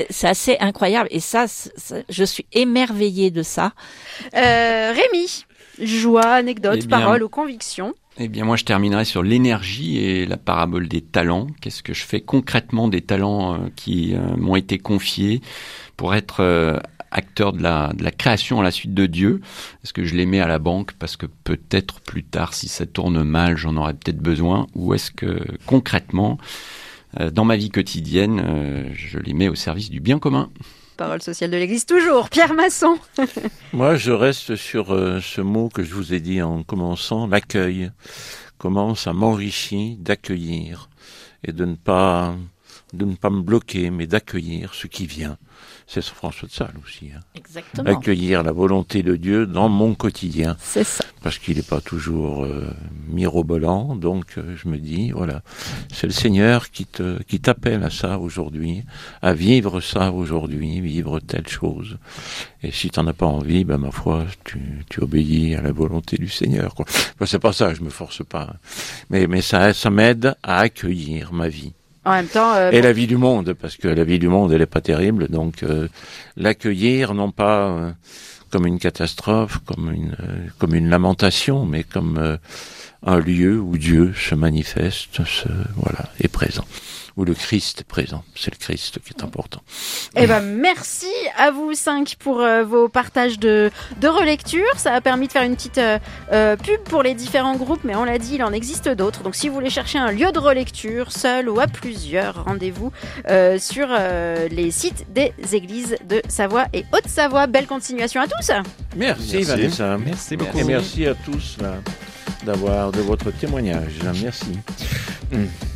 C'est assez incroyable. Et ça, je suis émerveillée de ça. Rémi, joie, anecdote, parole ou conviction? Eh bien, moi, je terminerai sur l'énergie et la parabole des talents. Qu'est-ce que je fais concrètement des talents qui m'ont été confiés pour être acteur de la création à la suite de Dieu? Est-ce que je les mets à la banque parce que peut-être plus tard, si ça tourne mal, j'en aurais peut-être besoin? Ou est-ce que concrètement, dans ma vie quotidienne, je les mets au service du bien commun? Parole sociale de l'Église toujours. Pierre Masson. Moi, je reste sur ce mot que je vous ai dit en commençant, l'accueil. Comment ça m'enrichit d'accueillir et de ne pas me bloquer, mais d'accueillir ce qui vient. C'est François de Sales aussi. Exactement. Accueillir la volonté de Dieu dans mon quotidien. C'est ça. Parce qu'il n'est pas toujours mirobolant, donc je me dis, voilà, c'est le Seigneur qui t'appelle à ça aujourd'hui, à vivre ça aujourd'hui, vivre telle chose. Et si t'en as pas envie, ben ma foi, tu obéis à la volonté du Seigneur, quoi. Enfin, c'est pas ça, je me force pas. Mais ça m'aide à accueillir ma vie. En même temps, et la vie du monde, parce que la vie du monde, elle est pas terrible, donc l'accueillir, non pas comme une catastrophe, comme une lamentation, mais comme un lieu où Dieu se manifeste, est présent, où le Christ est présent. C'est le Christ qui est important. Eh ben, merci à vous 5 pour vos partages de relecture. Ça a permis de faire une petite pub pour les différents groupes, mais on l'a dit, il en existe d'autres. Donc si vous voulez chercher un lieu de relecture, seul ou à plusieurs, rendez-vous sur les sites des églises de Savoie et Haute-Savoie. Belle continuation à tous. Merci Vanessa. Merci beaucoup. Et merci à tous de votre témoignage. Merci.